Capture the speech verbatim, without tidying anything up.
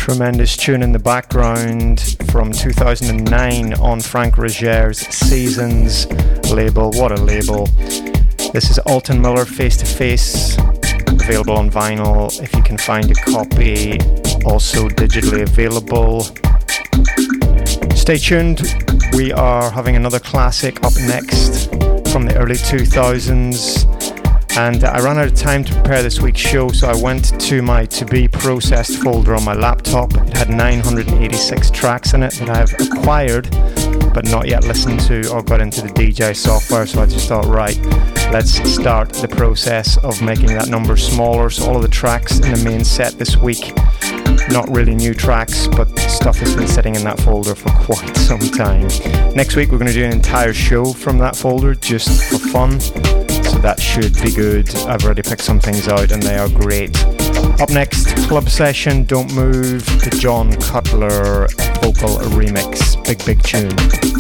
Tremendous tune in the background from two thousand nine on Frank Roger's Seasons label. What a label. This is Alton Miller, Face to Face, available on vinyl if you can find a copy, also digitally available. Stay tuned, we are having another classic up next from the early two thousands. And I ran out of time to prepare this week's show, so I went to my to be processed folder on my laptop. It had nine hundred eighty-six tracks in it that I have acquired but not yet listened to or got into the D J software, so I just thought, right, let's start the process of making that number smaller. So all of the tracks in the main set this week, not really new tracks, but stuff that's been sitting in that folder for quite some time. Next week we're going to do an entire show from that folder just for fun. So that should be good. I've already picked some things out and they are great. Up next, Club Session, Don't Move, the John Cutler vocal remix. Big, big tune.